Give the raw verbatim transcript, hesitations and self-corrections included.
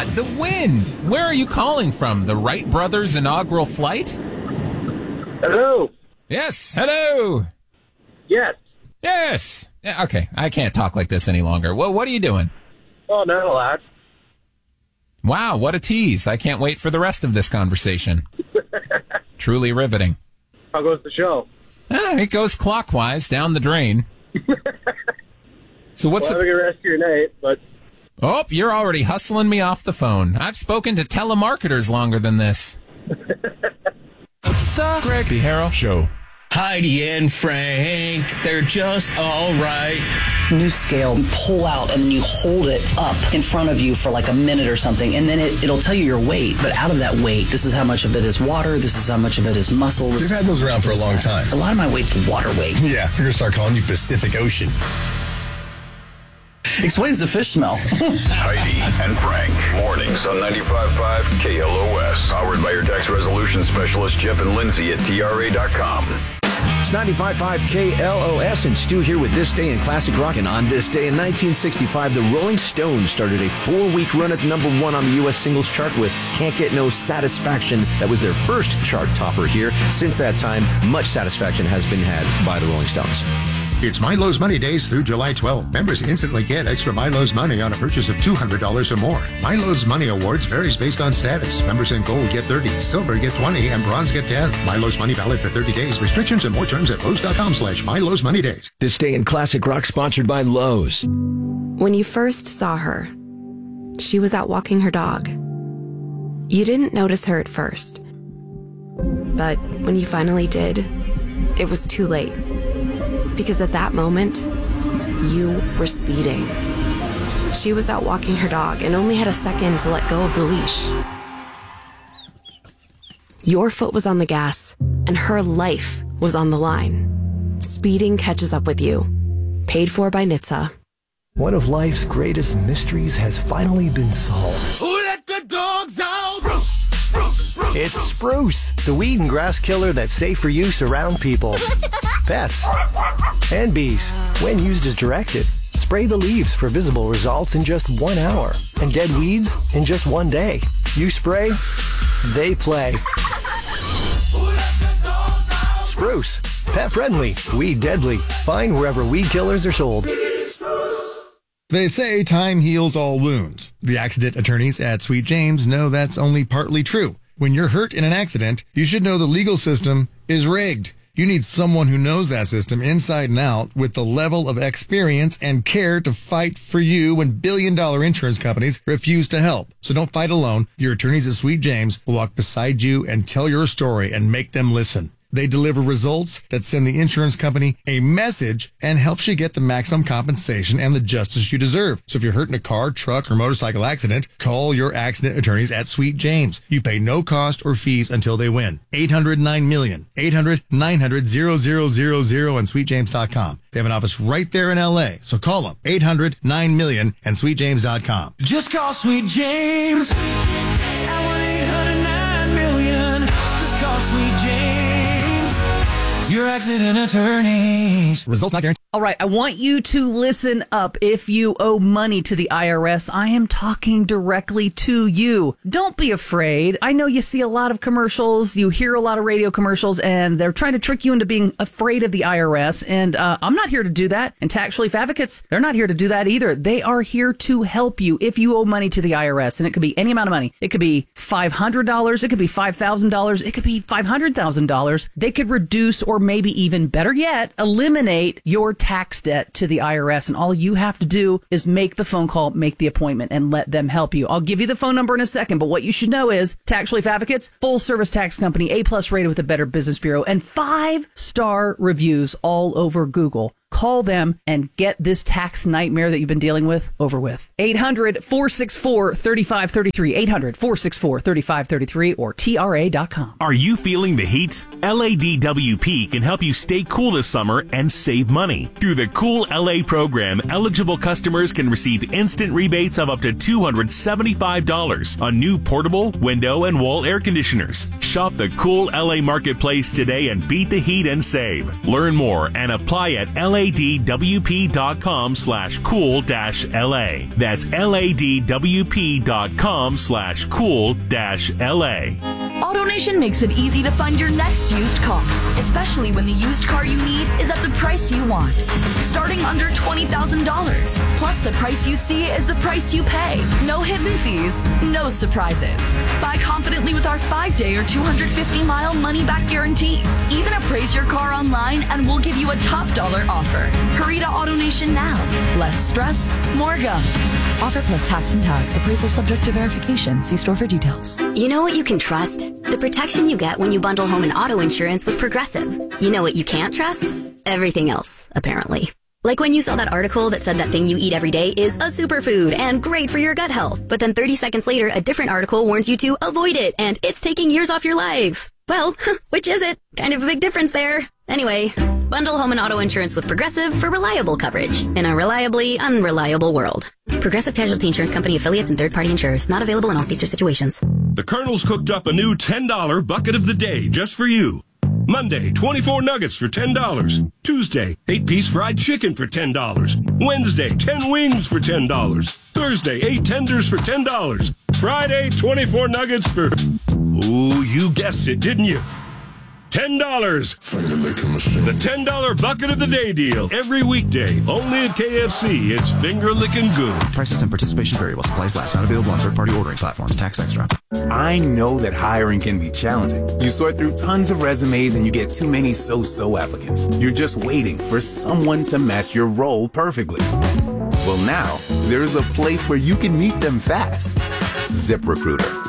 God, the wind! Where are you calling from? The Wright brothers' inaugural flight? Hello. Yes, hello. Yes. Yes. Yeah, okay, I can't talk like this any longer. Well, what are you doing? Oh, not a lot. Wow, what a tease. I can't wait for the rest of this conversation. Truly riveting. How goes the show? Ah, it goes clockwise down the drain. So what's well, the... have a good rest of your night, but... Oh, you're already hustling me off the phone. I've spoken to telemarketers longer than this. The Greg Beharo Show. Heidi and Frank, they're just all right. New scale, you pull out and then you hold it up in front of you for like a minute or something, and then it, it'll tell you your weight. But out of that weight, this is how much of it is water, this is how much of it is muscle. We've had those around for a long time. A lot of my weight's water weight. Yeah, we're going to start calling you Pacific Ocean. Explains the fish smell. Heidi and Frank, mornings on ninety-five point five K L O S. Powered by your tax resolution specialist, Jeff and Lindsay at T R A dot com. It's ninety-five point five K L O S, and Stu here with This Day in Classic Rock. And on this day in nineteen sixty-five, the Rolling Stones started a four-week run at number one on the U S singles chart with Can't Get No Satisfaction. That was their first chart topper here. Since that time, much satisfaction has been had by the Rolling Stones. It's MyLowe's Money Days through July twelfth. Members instantly get extra MyLowe's money on a purchase of two hundred dollars or more. MyLowe's Money Awards varies based on status. Members in gold get thirty, silver get twenty, and bronze get ten. MyLowe's Money valid for thirty days. Restrictions and more terms at Lowe's.com slash MyLowe's Money Days. This Day in Classic Rock sponsored by Lowe's. When you first saw her, she was out walking her dog. You didn't notice her at first. But when you finally did, it was too late. Because at that moment, you were speeding. She was out walking her dog and only had a second to let go of the leash. Your foot was on the gas, and her life was on the line. Speeding catches up with you. Paid for by N H T S A. One of life's greatest mysteries has finally been solved. Who let the dogs out? Spruce, spruce, spruce. It's Spruce, the weed and grass killer that's safe for use around people, pets, and bees. When used as directed, spray the leaves for visible results in just one hour, and dead weeds in just one day. You spray, they play. Spruce, pet friendly, weed deadly. Find wherever weed killers are sold. They say time heals all wounds. The accident attorneys at Sweet James know that's only partly true. When you're hurt in an accident, you should know the legal system is rigged. You need someone who knows that system inside and out with the level of experience and care to fight for you when billion-dollar insurance companies refuse to help. So don't fight alone. Your attorneys at Sweet James will walk beside you and tell your story and make them listen. They deliver results that send the insurance company a message and helps you get the maximum compensation and the justice you deserve. So if you're hurt in a car, truck, or motorcycle accident, call your accident attorneys at Sweet James. You pay no cost or fees until they win. eight hundred nine million. eight hundred nine hundred zero zero zero zero and sweet james dot com. They have an office right there in L A. So call them. eight hundred nine million and sweet james dot com. Just call Sweet James at one eight hundred nine million. Just call Sweet James. Your accident attorneys. Results not guaranteed. All right, I want you to listen up. If you owe money to the I R S, I am talking directly to you. Don't be afraid. I know you see a lot of commercials, you hear a lot of radio commercials, and they're trying to trick you into being afraid of the I R S. And uh, I'm not here to do that. And Tax Relief Advocates, they're not here to do that either. They are here to help you if you owe money to the I R S. And it could be any amount of money. It could be five hundred dollars. It could be five thousand dollars. It could be five hundred thousand dollars. They could reduce, or maybe even better yet, eliminate your tax debt to the I R S, and all you have to do is make the phone call, make the appointment, and let them help you. I'll give you the phone number in a second, but what you should know is Tax Relief Advocates, full service tax company, A-plus rated with the Better Business Bureau, and five-star reviews all over Google. Call them and get this tax nightmare that you've been dealing with over with. eight hundred four six four three five three three, eight hundred four six four three five three three, or T R A dot com. Are you feeling the heat? L A D W P can help you stay cool this summer and save money. Through the Cool L A program, eligible customers can receive instant rebates of up to two hundred seventy-five dollars on new portable, window, and wall air conditioners. Shop the Cool L A marketplace today and beat the heat and save. Learn more and apply at L A ladwp.com slash cool dash LA. That's ladwp.com slash cool dash LA. AutoNation makes it easy to find your next used car, especially when the used car you need is at the price you want. Starting under twenty thousand dollars. Plus, the price you see is the price you pay. No hidden fees, no surprises. Buy confidently with our five-day or two hundred fifty mile money-back guarantee. Even appraise your car online and we'll give you a top dollar offer. Hurry to AutoNation now. Less stress, more go. Offer plus tax and tag. Appraisal subject to verification. See store for details. You know what you can trust? The protection you get when you bundle home and auto insurance with Progressive. You know what you can't trust? Everything else, apparently. Like when you saw that article that said that thing you eat every day is a superfood and great for your gut health. But then thirty seconds later, a different article warns you to avoid it and it's taking years off your life. Well, which is it? Kind of a big difference there. Anyway, bundle home and auto insurance with Progressive for reliable coverage in a reliably unreliable world. Progressive Casualty Insurance Company affiliates and third-party insurers. Not available in all states or situations. The Colonel's cooked up a new ten dollar bucket of the day just for you. Monday, twenty-four nuggets for ten dollars. Tuesday, eight-piece fried chicken for ten dollars. Wednesday, ten wings for ten dollars. Thursday, eight tenders for ten dollars. Friday, twenty-four nuggets for... Ooh, you guessed it, didn't you? ten dollars. The ten dollar bucket of the day deal. Every weekday. Only at K F C. It's finger licking good. Prices and participation vary while supplies last. Not available on third-party ordering platforms. Tax extra. I know that hiring can be challenging. You sort through tons of resumes and you get too many so-so applicants. You're just waiting for someone to match your role perfectly. Well, now, there's a place where you can meet them fast. ZipRecruiter.